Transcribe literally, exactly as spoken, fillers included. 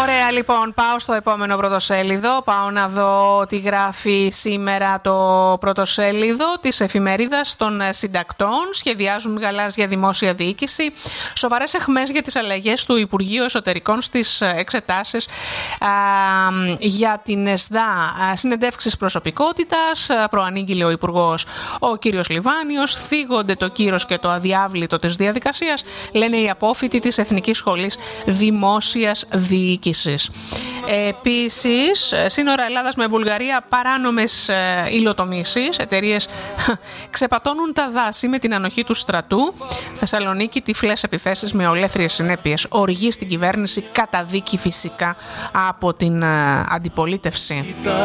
Ωραία, λοιπόν, πάω στο επόμενο πρωτοσέλιδο. Πάω να δω τι γράφει σήμερα το πρωτοσέλιδο της εφημερίδας των συντακτών. Σχεδιάζουν γαλάζια δημόσια διοίκηση. Σοβαρές αιχμές για τις αλλαγές του Υπουργείου Εσωτερικών στις εξετάσεις α, για την ΕΣΔΑ. Συνεντεύξεις προσωπικότητας. Προανήγγειλε ο Υπουργός ο κύριος Λιβάνιος. Θίγονται το κύρος και το αδιάβλητο της διαδικασίας, λένε οι απόφοιτοι της Εθνικής Σχολής Δημόσιας Διοίκησης. Επίσης, σύνορα Ελλάδας με Βουλγαρία, παράνομες υλοτομήσεις. Εταιρείες ξεπατώνουν τα δάση με την ανοχή του στρατού. Θεσσαλονίκη, τυφλές επιθέσεις με ολέθριες συνέπειες. Οργή στην κυβέρνηση, καταδίκη φυσικά από την αντιπολίτευση.